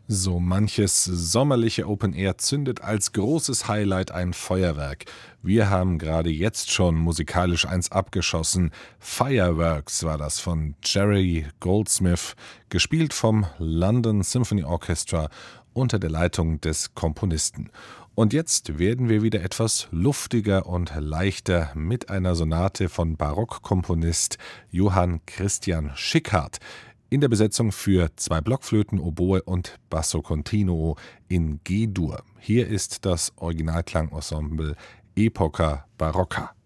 So manches sommerliche Open Air zündet als großes Highlight ein Feuerwerk. Wir haben gerade jetzt schon musikalisch eins abgeschossen. Fireworks war das von Jerry Goldsmith, gespielt vom London Symphony Orchestra unter der Leitung des Komponisten. Und jetzt werden wir wieder etwas luftiger und leichter mit einer Sonate von Barockkomponist Johann Christian Schickhardt in der Besetzung für zwei Blockflöten, Oboe und Basso Continuo in G-Dur. Hier ist das Originalklangensemble Epoca Barocca.